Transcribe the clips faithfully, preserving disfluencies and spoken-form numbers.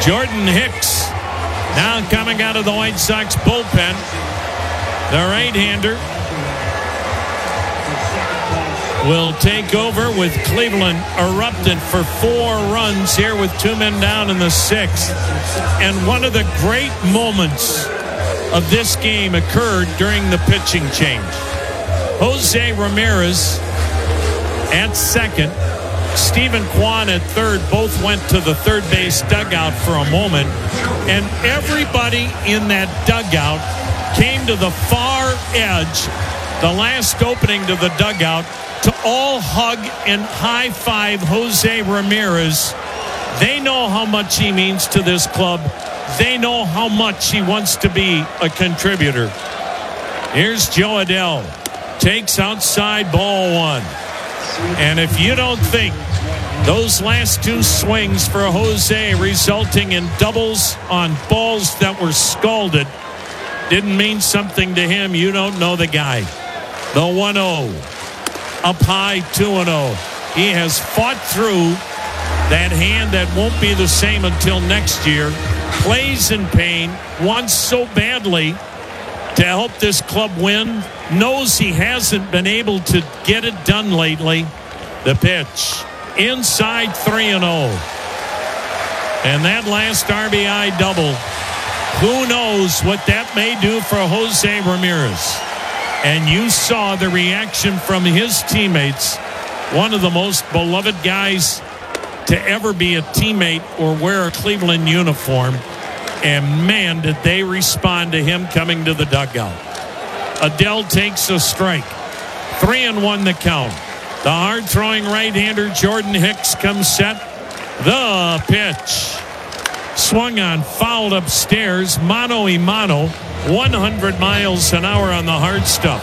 Jordan Hicks now coming out of the White Sox bullpen. The right-hander will take over with Cleveland erupted for four runs here with two men down in the sixth. And one of the great moments of this game occurred during the pitching change. Jose Ramirez at second, Stephen Kwan at third, both went to the third base dugout for a moment. And everybody in that dugout came to the far edge, the last opening to the dugout, to all hug and high-five Jose Ramirez. They know how much he means to this club. They know how much he wants to be a contributor. Here's Joe Adell. Takes outside, ball one. And if you don't think those last two swings for Jose resulting in doubles on balls that were scalded didn't mean something to him, you don't know the guy. The one oh. Up high, two and oh. He has fought through that hand that won't be the same until next year. Plays in pain, wants so badly to help this club win. Knows he hasn't been able to get it done lately. The pitch. Inside, three and oh. And that last R B I double, who knows what that may do for Jose Ramirez. And you saw the reaction from his teammates. One of the most beloved guys to ever be a teammate or wear a Cleveland uniform. And man, did they respond to him coming to the dugout. Adell takes a strike. Three and one the count. The hard-throwing right-hander Jordan Hicks comes set. The pitch. Swung on, fouled upstairs. Mano y mano. one hundred miles an hour on the hard stuff.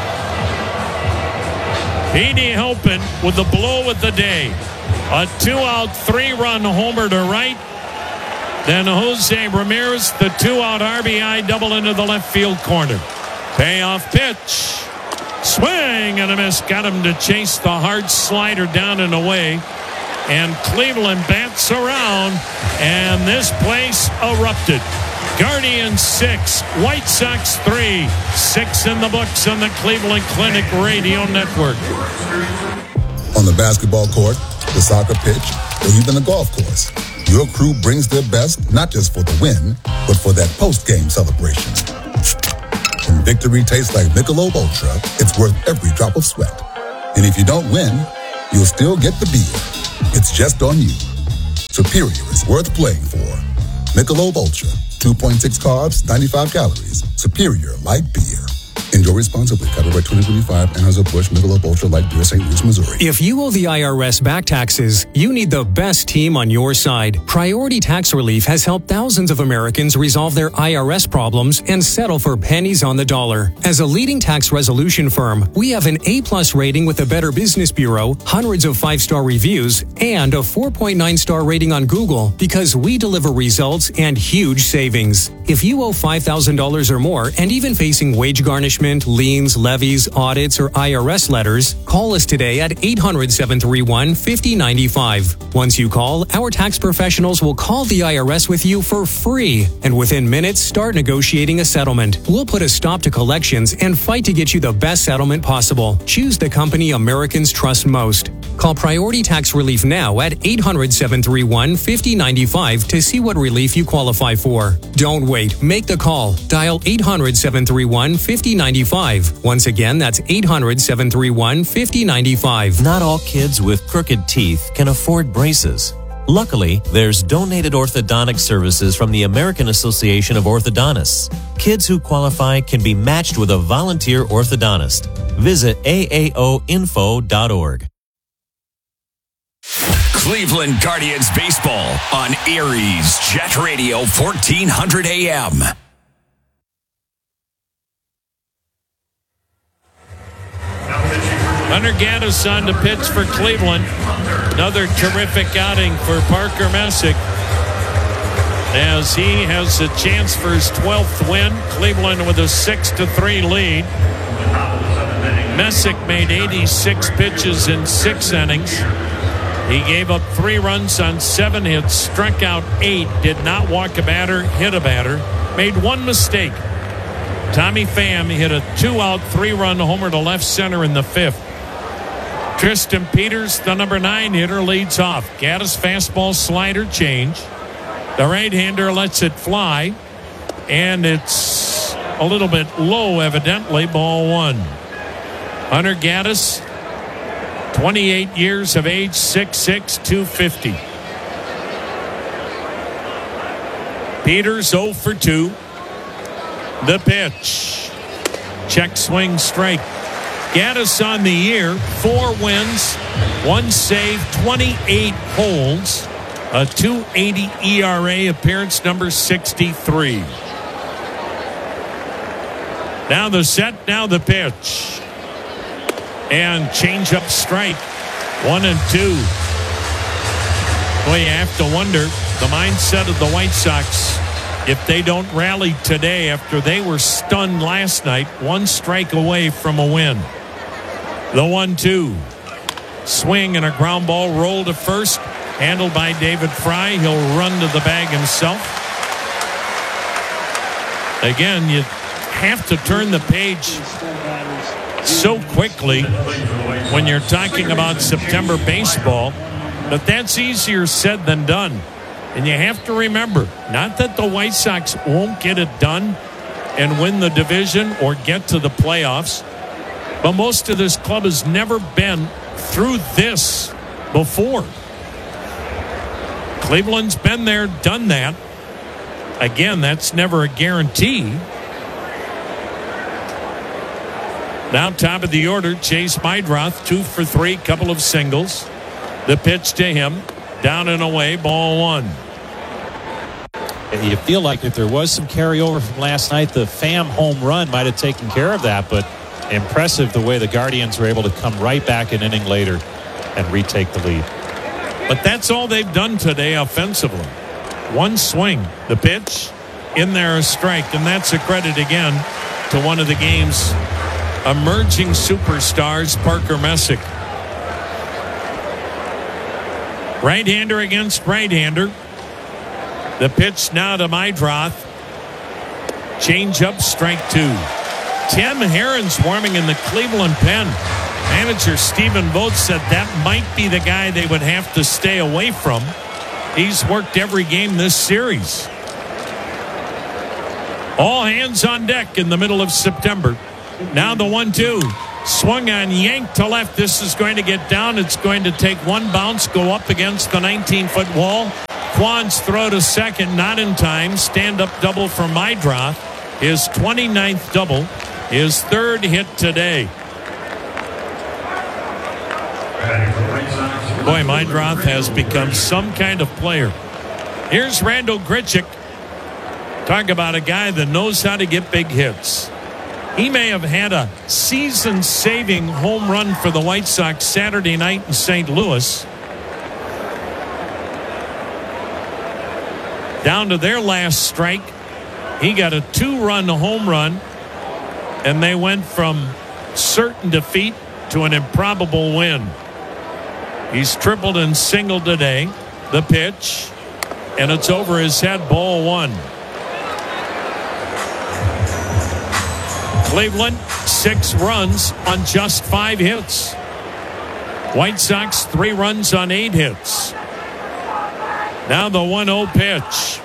Petey Halpin with the blow of the day. A two-out, three-run homer to right. Then Jose Ramirez, the two-out R B I double into the left field corner. Payoff pitch. Swing and a miss. Got him to chase the hard slider down and away. And Cleveland bats around. And this place erupted. Guardians six, White Sox three. Six in the books on the Cleveland Clinic Radio Network. On the basketball court, the soccer pitch, or even the golf course, your crew brings their best not just for the win, but for that post-game celebration. When victory tastes like Michelob Ultra, it's worth every drop of sweat. And if you don't win, you'll still get the beer. It's just on you. Superior is worth playing for. Michelob Ultra. two point six carbs, ninety-five calories. Superior light beer. Enjoy responsibly. Copyright twenty twenty-five. Anheuser-Busch Michelob Ultra Light Beer, Saint Louis, Missouri. If you owe the I R S back taxes, you need the best team on your side. Priority Tax Relief has helped thousands of Americans resolve their I R S problems and settle for pennies on the dollar. As a leading tax resolution firm, we have an A-plus rating with the Better Business Bureau, hundreds of five-star reviews, and a four point nine star rating on Google because we deliver results and huge savings. If you owe five thousand dollars or more and even facing wage garnishment, liens, levies, audits, or I R S letters, call us today at eight hundred, seven three one, five oh nine five. Once you call, our tax professionals will call the I R S with you for free, and within minutes, start negotiating a settlement. We'll put a stop to collections and fight to get you the best settlement possible. Choose the company Americans trust most. Call Priority Tax Relief now at eight hundred, seven three one, five oh nine five to see what relief you qualify for. Don't wait. Make the call. Dial eight hundred, seven three one, five oh nine five. Once again, that's eight hundred, seven three one, five oh nine five. Not all kids with crooked teeth can afford braces. Luckily, there's donated orthodontic services from the American Association of Orthodontists. Kids who qualify can be matched with a volunteer orthodontist. Visit A A O info dot org. Cleveland Guardians baseball on Erie's Jet Radio fourteen hundred A M. Hunter Gaddis on to pitch for Cleveland. Another terrific outing for Parker Messick as he has a chance for his twelfth win. Cleveland with a six to three lead. Messick made eighty-six pitches in six innings. He gave up three runs on seven hits, struck out eight, did not walk a batter, hit a batter, made one mistake. Tommy Pham hit a two-out, three-run homer to left center in the fifth. Tristan Peters, the number nine hitter, leads off. Gaddis fastball slider change. The right-hander lets it fly, and it's a little bit low, evidently, ball one. Hunter Gaddis, twenty-eight years of age, six six, two fifty. Peters oh for two. The pitch. Check swing strike. Gaddis on the year, four wins, one save, twenty-eight holds, a two eighty E R A, appearance number sixty-three. Now the set, now the pitch. And change up strike. One and two. Well, you have to wonder the mindset of the White Sox if they don't rally today after they were stunned last night, one strike away from a win. The one two. Swing and a ground ball roll to first. Handled by David Fry. He'll run to the bag himself. Again, you have to turn the page so quickly when you're talking about September baseball, but that's easier said than done. And you have to remember, not that the White Sox won't get it done and win the division or get to the playoffs, but most of this club has never been through this before. Cleveland's been there, done that. Again, that's never a guarantee. Now top of the order, Chase Meidroth, two for three, couple of singles. The pitch to him, down and away, ball one. You feel like if there was some carryover from last night, the Pham home run might have taken care of that, but impressive the way the Guardians were able to come right back an inning later and retake the lead. But that's all they've done today offensively. One swing, the pitch, in there a strike, and that's a credit again to one of the game's emerging superstars, Parker Messick. Right-hander against right-hander. The pitch now to Meidroth. Change up, strike two. Tim Herron's warming in the Cleveland pen. Manager Stephen Vogt said that might be the guy they would have to stay away from. He's worked every game this series. All hands on deck in the middle of September. Now the one two. Swung on, yanked to left. This is going to get down. It's going to take one bounce, go up against the nineteen-foot wall. Kwan's throw to second, not in time. Stand-up double for Meidroth. His twenty-ninth double. His third hit today. Boy, Meidroth has become some kind of player. Here's Randal Grichuk. Talk about a guy that knows how to get big hits. He may have had a season-saving home run for the White Sox Saturday night in Saint Louis. Down to their last strike. He got a two-run home run, and they went from certain defeat to an improbable win. He's tripled and singled today. The pitch, and it's over his head, ball one. Cleveland, six runs on just five hits. White Sox, three runs on eight hits. Now the one oh pitch.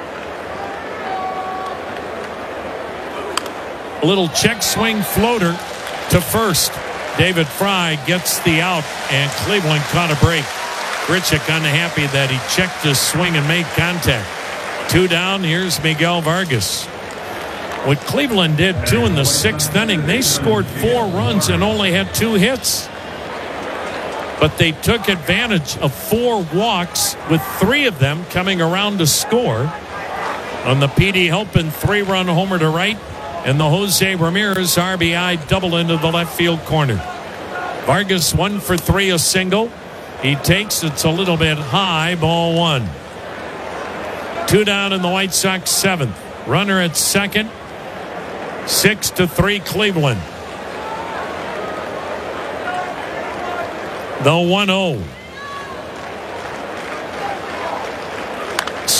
A little check swing floater to first. David Fry gets the out, and Cleveland caught a break. Grichuk unhappy that he checked his swing and made contact. Two down, here's Miguel Vargas. What Cleveland did, two in the sixth inning, they scored four runs and only had two hits. But they took advantage of four walks, with three of them coming around to score. On the P D Halpin three-run homer to right, and the Jose Ramirez R B I double into the left field corner. Vargas one for three, a single. He takes, it's a little bit high, ball one. Two down in the White Sox seventh. Runner at second. Six to three Cleveland. The one oh.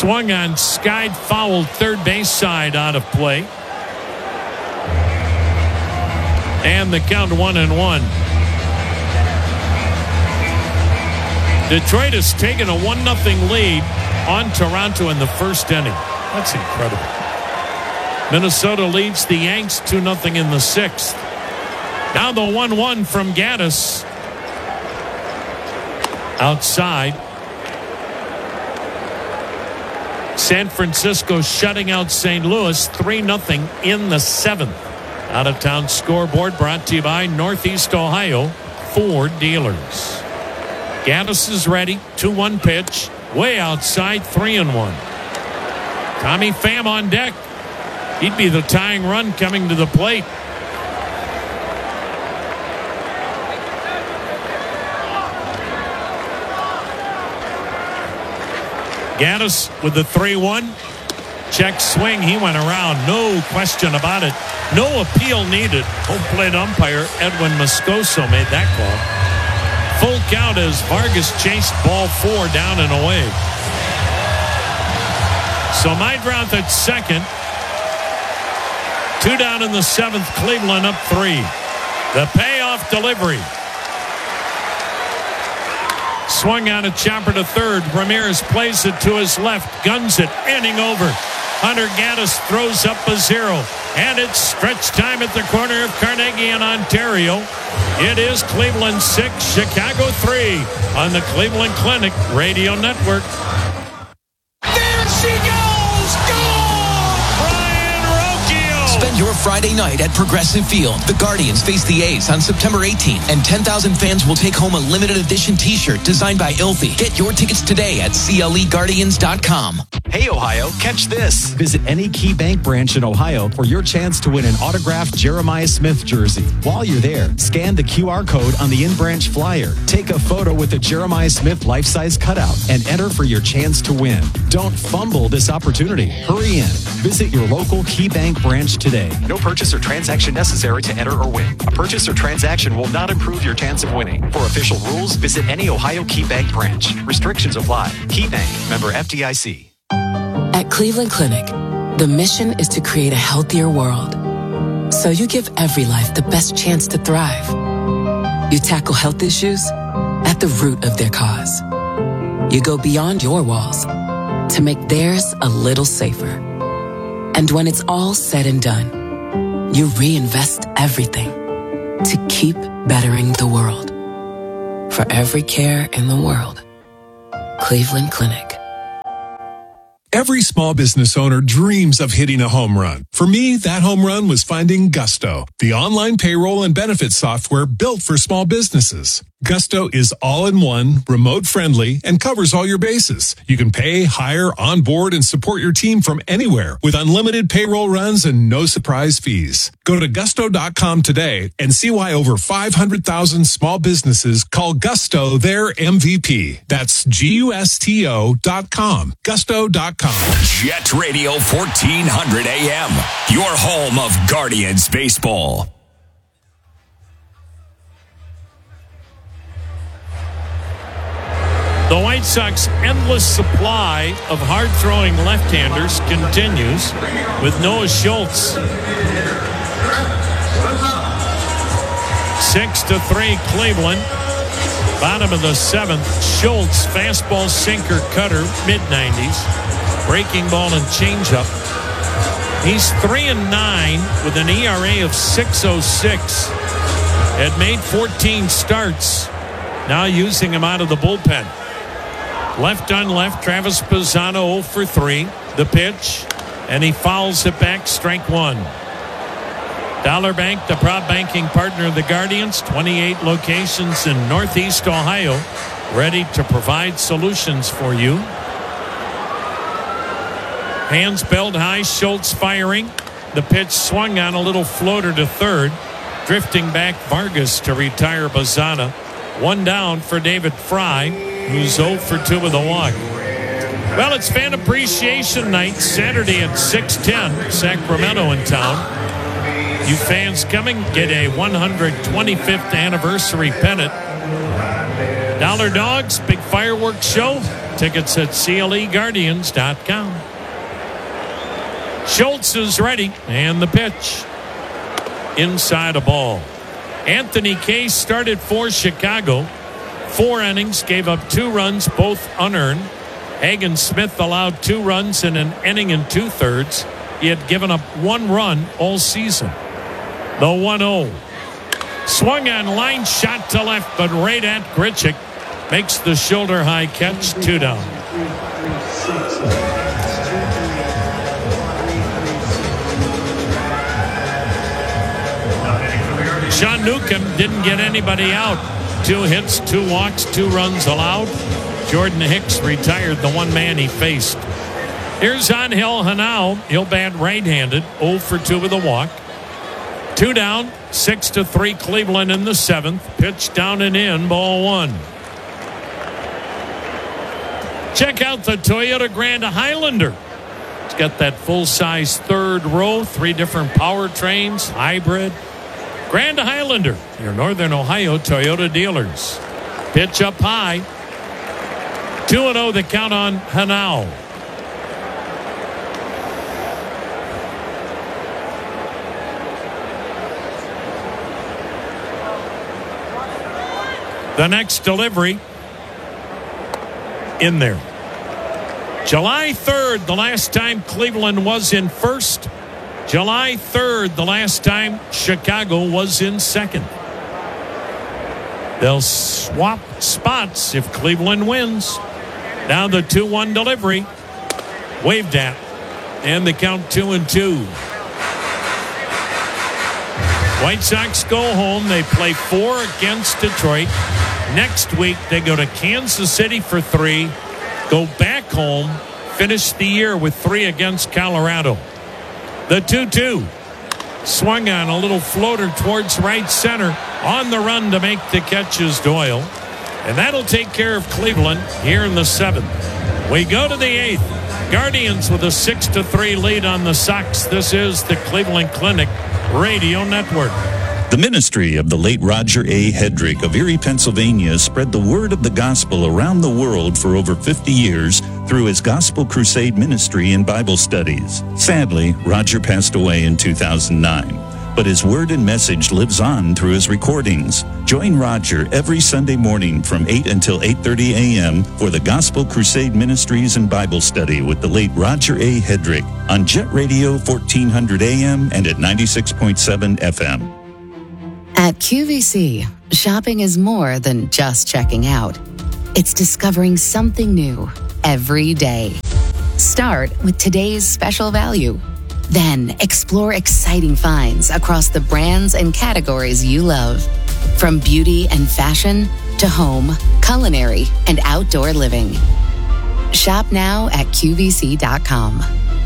Swung on, skied, fouled, third base side out of play. And the count one and one. Detroit has taken a one nothing lead on Toronto in the first inning. That's incredible. Minnesota leads the Yanks two nothing in the sixth. Now the one one from Gaddis. Outside. San Francisco shutting out Saint Louis three nothing in the seventh. Out of town scoreboard brought to you by Northeast Ohio Ford Dealers. Gaddis is ready. two one pitch. Way outside, three and one. Tommy Pham on deck. He'd be the tying run coming to the plate. Gaddis with the three one. Check swing. He went around. No question about it. No appeal needed. Home plate umpire Edwin Moscoso made that call. Full count as Vargas chased ball four down and away. So Meidroth at second. Two down in the seventh. Cleveland up three. The payoff delivery. Swung on a chopper to third. Ramirez plays it to his left. Guns it. Inning over. Hunter Gaddis throws up a zero. And it's stretch time at the corner of Carnegie and Ontario. It is Cleveland six, Chicago three on the Cleveland Clinic Radio Network. There she goes! Goal! Brian Rocchio! Spend your Friday night at Progressive Field. The Guardians face the A's on September eighteenth, and ten thousand fans will take home a limited edition t-shirt designed by Ilthy. Get your tickets today at C L E Guardians dot com. Hey, Ohio, catch this. Visit any Key Bank branch in Ohio for your chance to win an autographed Jeremiah Smith jersey. While you're there, scan the Q R code on the in-branch flyer. Take a photo with a Jeremiah Smith life-size cutout and enter for your chance to win. Don't fumble this opportunity. Hurry in. Visit your local Key Bank branch today. No purchase or transaction necessary to enter or win. A purchase or transaction will not improve your chance of winning. For official rules, visit any Ohio Key Bank branch. Restrictions apply. Key Bank, member F D I C. At Cleveland Clinic, the mission is to create a healthier world. So you give every life the best chance to thrive. You tackle health issues at the root of their cause. You go beyond your walls to make theirs a little safer. And when it's all said and done, you reinvest everything to keep bettering the world. For every care in the world, Cleveland Clinic. Every small business owner dreams of hitting a home run. For me, that home run was finding Gusto, the online payroll and benefits software built for small businesses. Gusto is all-in-one, remote-friendly, and covers all your bases. You can pay, hire, onboard, and support your team from anywhere with unlimited payroll runs and no surprise fees. Go to gusto dot com today and see why over five hundred thousand small businesses call Gusto their M V P. That's G U S T O dot com. Gusto dot com. Jet Radio fourteen hundred A M, your home of Guardians baseball. The White Sox endless supply of hard-throwing left-handers continues with Noah Schultz. Six to three Cleveland. Bottom of the seventh. Schultz, fastball, sinker, cutter, mid nineties. Breaking ball and changeup. He's three and nine with an E R A of six oh six. Had made fourteen starts. Now using him out of the bullpen. Left on left, Travis Pisano oh for three. The pitch, and he fouls it back, strike one. Dollar Bank, the proud banking partner of the Guardians, twenty-eight locations in Northeast Ohio, ready to provide solutions for you. Hands belt high, Schultz firing. The pitch swung on, a little floater to third. Drifting back, Vargas to retire Bazana. One down for David Fry, who's oh for two with a walk. Well, it's Fan Appreciation Night, Saturday at six ten, Sacramento in town. You fans coming, get a one hundred twenty-fifth anniversary pennant. Dollar Dogs, big fireworks show. Tickets at C L E Guardians dot com. Schultz is ready, and the pitch. Inside a ball. Anthony Case started for Chicago. Four innings, gave up two runs, both unearned. Hagen Smith allowed two runs in an inning and two-thirds. He had given up one run all season. The one oh. Swung on line, shot to left, but right at Grichuk. Makes the shoulder-high catch, two down. Sean Newcomb didn't get anybody out. Two hits, two walks, two runs allowed. Jordan Hicks retired the one man he faced. Here's Angel Hanao. He'll bat right-handed, oh for two with a walk. Two down, six to three Cleveland in the seventh. Pitch down and in, ball one. Check out the Toyota Grand Highlander. It's got that full-size third row, three different powertrains, hybrid. Grand Highlander, your Northern Ohio Toyota dealers. Pitch up high. two and oh the count on Hanao. The next delivery in there. July third, the last time Cleveland was in first. July third, the last time Chicago was in second. They'll swap spots if Cleveland wins. Now the two one delivery. Waved at. And the count two and two. White Sox go home. They play four against Detroit. Next week, they go to Kansas City for three. Go back home. Finish the year with three against Colorado. The two two. Swung on a little floater towards right center. On the run to make the catch is Doyle. And that'll take care of Cleveland here in the seventh. We go to the eighth. Guardians with a six to three lead on the Sox. This is the Cleveland Clinic Radio Network. The ministry of the late Roger A. Hedrick of Erie, Pennsylvania, spread the word of the gospel around the world for over fifty years through his Gospel Crusade ministry and Bible studies. Sadly, Roger passed away in two thousand nine, but his word and message lives on through his recordings. Join Roger every Sunday morning from eight until eight thirty a.m. for the Gospel Crusade Ministries and Bible Study with the late Roger A. Hedrick on Jet Radio fourteen hundred A M and at ninety-six point seven F M. At Q V C, shopping is more than just checking out. It's discovering something new every day. Start with today's special value. Then explore exciting finds across the brands and categories you love. From beauty and fashion to home, culinary, and outdoor living. Shop now at Q V C dot com.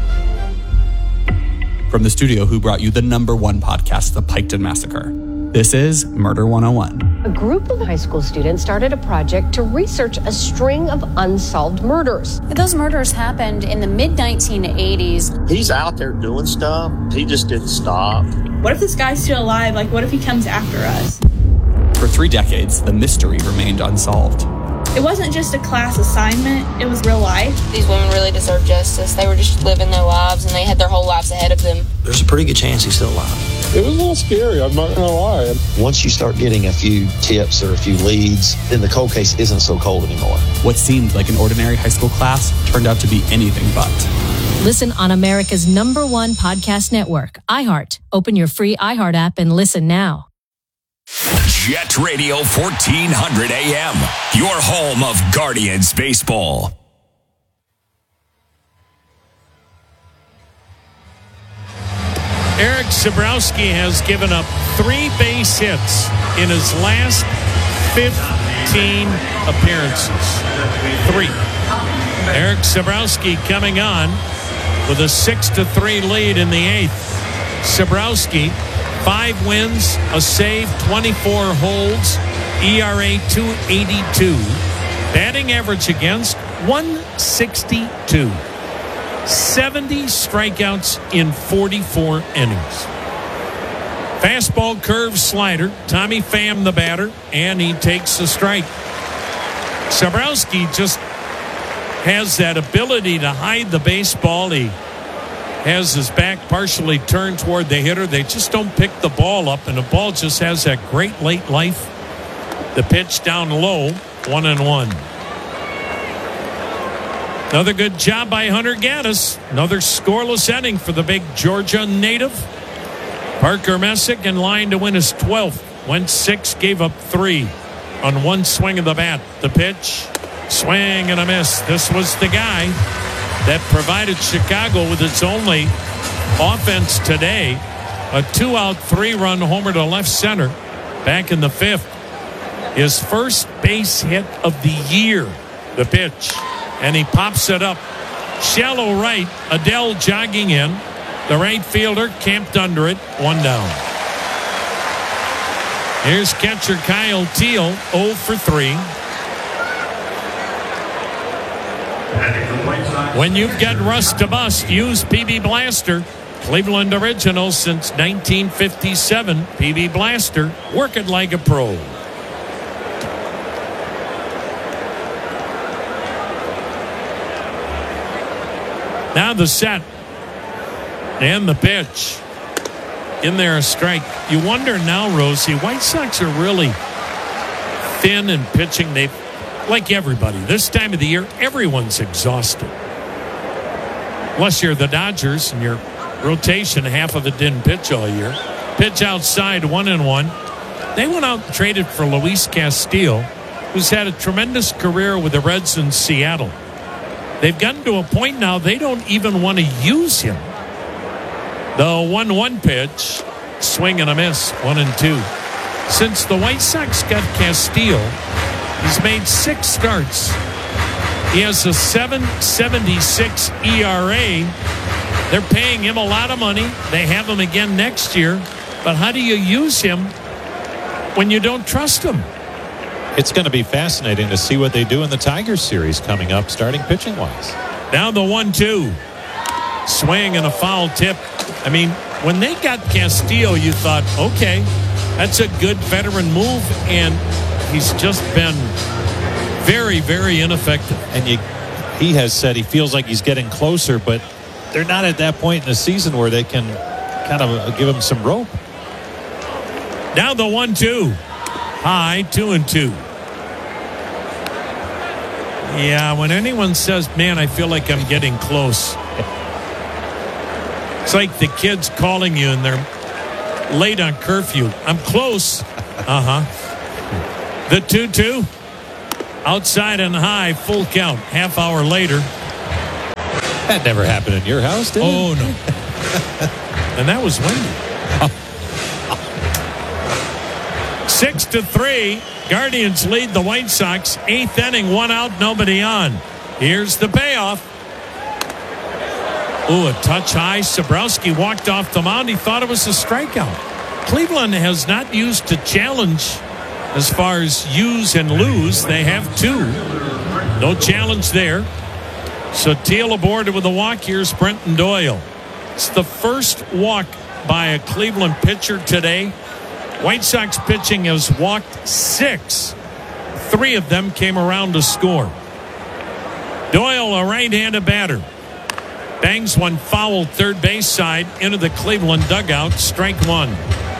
From the studio who brought you the number one podcast, The Piketon Massacre. This is Murder one oh one. A group of high school students started a project to research a string of unsolved murders. Those murders happened in the mid nineteen eighties. He's out there doing stuff. He just didn't stop. What if this guy's still alive? Like, what if he comes after us? For three decades, the mystery remained unsolved. It wasn't just a class assignment, it was real life. These women really deserve justice. They were just living their lives, and they had their whole lives ahead of them. There's a pretty good chance he's still alive. It was a little scary, I'm not gonna lie. Once you start getting a few tips or a few leads, then the cold case isn't so cold anymore. What seemed like an ordinary high school class turned out to be anything but. Listen on America's number one podcast network, iHeart. Open your free iHeart app and listen now. Jet Radio fourteen hundred A M, your home of Guardians baseball. Eric Sabrowski has given up three base hits in his last fifteen appearances. Three. Eric Sabrowski coming on with a six to three lead in the eighth. Sabrowski, five wins, a save, twenty-four holds, E R A two eighty-two. Batting average against one sixty-two. seventy strikeouts in forty-four innings. Fastball, curve, slider. Tommy Pham the batter, and he takes a strike. Sabrowski just has that ability to hide the baseball. He has his back partially turned toward the hitter. They just don't pick the ball up, and the ball just has that great late life. The pitch down low, one and one. Another good job by Hunter Gaddis. Another scoreless inning for the big Georgia native. Parker Messick in line to win his twelfth. Went six, gave up three on one swing of the bat. The pitch, swing and a miss. This was the guy that provided Chicago with its only offense today. A two-out, three-run homer to left center back in the fifth. His first base hit of the year. The pitch, and he pops it up. Shallow right, Adele jogging in. The right fielder camped under it, one down. Here's catcher Kyle Teal, oh for three. When you've got rust to bust, use P B Blaster. Cleveland original since nineteen fifty-seven. P B Blaster, work it like a pro. Now the set and the pitch. In there, a strike. You wonder now, Rosie, White Sox are really thin in pitching. They, like everybody, this time of the year, everyone's exhausted. Unless you're the Dodgers and your rotation, half of it didn't pitch all year. Pitch outside, one and one. They went out and traded for Luis Castillo, who's had a tremendous career with the Reds in Seattle. They've gotten to a point now they don't even want to use him. The one one pitch, swing and a miss, one and two. Since the White Sox got Castillo, he's made six starts. He has a seven seventy-six E R A. They're paying him a lot of money. They have him again next year. But how do you use him when you don't trust him? It's going to be fascinating to see what they do in the Tigers series coming up, starting pitching-wise. Now the one two. Swing and a foul tip. I mean, when they got Castillo, you thought, okay, that's a good veteran move, and he's just been very, very ineffective. And you, he has said he feels like he's getting closer, but they're not at that point in the season where they can kind of give him some rope. Now the one two. High, two and two. Yeah, when anyone says, man, I feel like I'm getting close. It's like the kids calling you and they're late on curfew. I'm close. Uh-huh. The two two. Outside and high, full count. Half hour later. That never happened in your house, did it? Oh, no. And that was windy. Six to three. Guardians lead the White Sox. Eighth inning, one out, nobody on. Here's the payoff. Ooh, a touch high. Sabrowski walked off the mound. He thought it was a strikeout. Cleveland has not used a challenge as far as use and lose. They have two. No challenge there. So Teal aboard with a walk. Here's Brenton Doyle. It's the first walk by a Cleveland pitcher today. White Sox pitching has walked six. Three of them came around to score. Doyle, a right-handed batter. Bangs one foul third base side into the Cleveland dugout. Strike one.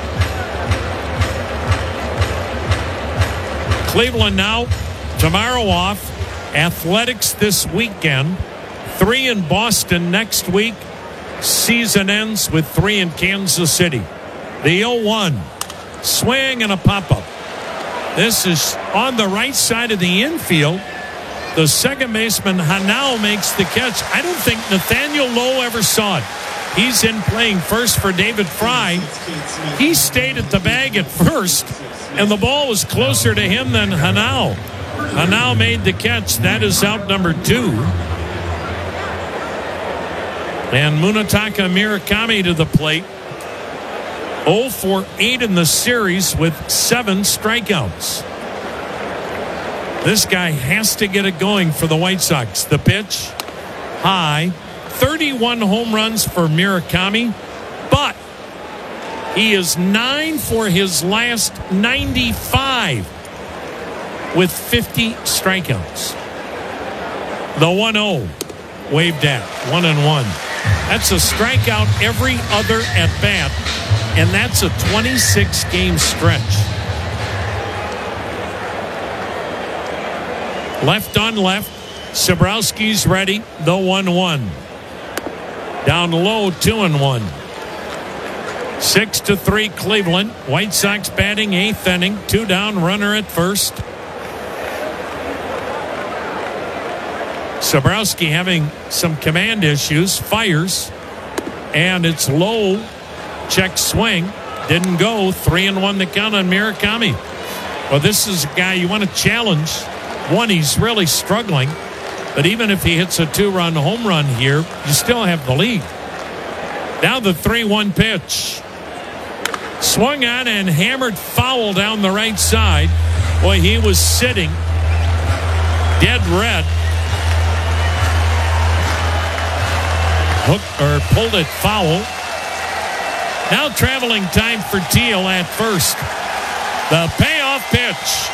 Cleveland now, tomorrow off. Athletics this weekend. Three in Boston next week. Season ends with three in Kansas City. The oh one. Swing and a pop-up. This is on the right side of the infield. The second baseman, Hanau, makes the catch. I don't think Nathaniel Lowe ever saw it. He's in playing first for David Fry. He stayed at the bag at first, and the ball was closer to him than Hanau. Hanau made the catch. That is out number two. And Munetaka Murakami to the plate. oh for eight in the series with seven strikeouts. This guy has to get it going for the White Sox. The pitch, high. thirty-one home runs for Murakami, but he is nine for his last ninety-five with fifty strikeouts. The one oh. Waved at. One and one. That's a strikeout every other at bat. And that's a twenty-six game stretch. Left on left. Sabrowski's ready. The one one. Down low, two and one. Six to three Cleveland. White Sox batting eighth inning. Two down, runner at first. Sabrowski having some command issues. Fires. And it's low. Check swing. Didn't go. Three and one the count on Murakami. Well, this is a guy you want to challenge. One, he's really struggling. But even if he hits a two-run home run here, you still have the lead. Now the three one pitch. Swung on and hammered foul down the right side. Boy, he was sitting dead red. Hooked or pulled it foul. Now traveling time for Teal at first. The payoff pitch.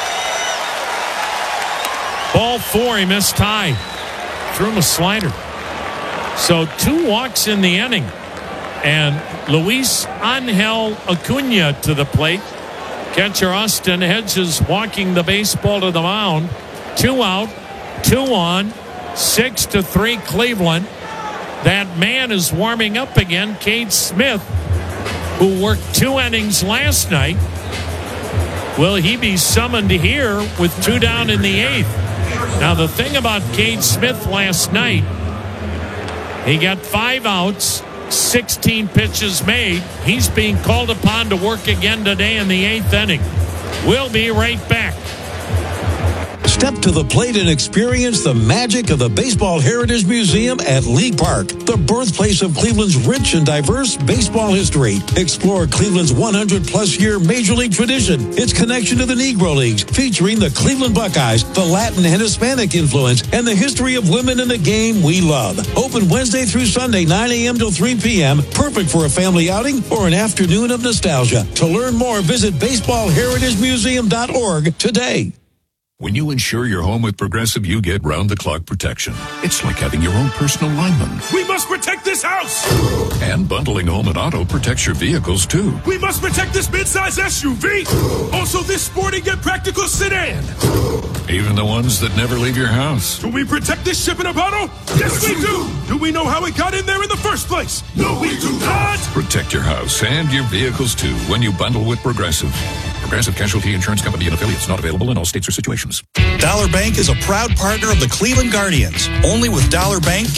Ball four, he missed high. Threw him a slider. So two walks in the inning. And Luis Angel Acuna to the plate. Catcher Austin Hedges walking the baseball to the mound. Two out, two on, six to three Cleveland. That man is warming up again, Cade Smith, who worked two innings last night. Will he be summoned here with two down in the eighth? Now, the thing about Cade Smith last night, he got five outs, sixteen pitches made. He's being called upon to work again today in the eighth inning. We'll be right back. Step to the plate and experience the magic of the Baseball Heritage Museum at League Park, the birthplace of Cleveland's rich and diverse baseball history. Explore Cleveland's one hundred plus year Major League tradition, its connection to the Negro Leagues, featuring the Cleveland Buckeyes, the Latin and Hispanic influence, and the history of women in the game we love. Open Wednesday through Sunday, nine a.m. till three p.m. Perfect for a family outing or an afternoon of nostalgia. To learn more, visit baseball heritage museum dot org today. When you insure your home with Progressive, you get round-the-clock protection. It's like having your own personal lineman. We must protect this house! And bundling home and auto protects your vehicles, too. We must protect this midsize S U V! Also this sporting and practical sedan! Even the ones that never leave your house. Do we protect this ship in a bottle? Yes, we do! Do we know how it got in there in the first place? No, we do not! Protect your house and your vehicles, too, when you bundle with Progressive. Progressive Casualty Insurance Company and affiliates, not available in all states or situations. Dollar Bank is a proud partner of the Cleveland Guardians. Only with Dollar Bank